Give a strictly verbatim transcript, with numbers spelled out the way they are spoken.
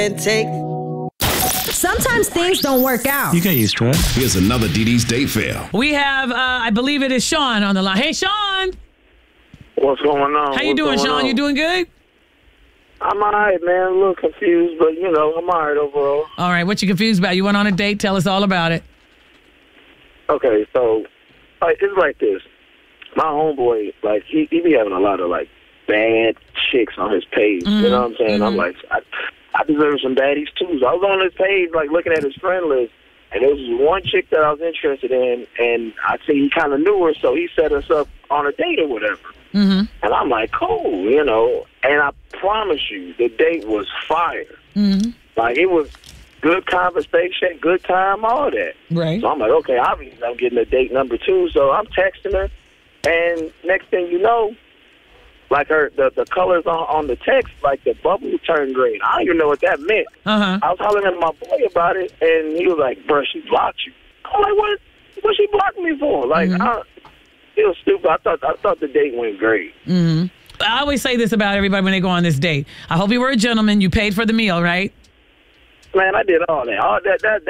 and take. Sometimes things don't work out. You get used to it. Here's another Dee Dee's date fail. We have, uh, I believe it is Sean on the line. Hey, Sean. What's going on? How you What's doing, going Sean? on? You doing good? I'm all right, man. A little confused, but, you know, I'm all right overall. All right. What you confused about? You went on a date. Tell us all about it. Okay, so like, it's like this. My homeboy, like, he, he be having a lot of, like, bad chicks on his page. Mm-hmm. You know what I'm saying? Mm-hmm. I'm like, I, I deserve some baddies, too. So I was on his page, like, looking at his friend list, and there was one chick that I was interested in, and I see he kind of knew her, so he set us up on a date or whatever. Mm-hmm. And I'm like, cool, you know. And I promise you, the date was fire. Mm-hmm. Like, it was good conversation, good time, all that. Right. So I'm like, okay, obviously I'm getting a date number two. So I'm texting her, and next thing you know, like her, the, the colors on, on the text, like the bubble turned green. I don't even know what that meant. Uh-huh. I was hollering at my boy about it, and he was like, bro, she blocked you. I'm like, what? What she blocked me for? Like, Mm-hmm. I, it was stupid. I thought I thought the date went great. Mm-hmm. I always say this about everybody when they go on this date. I hope you were a gentleman. You paid for the meal, right? Man, I did all that. All that that.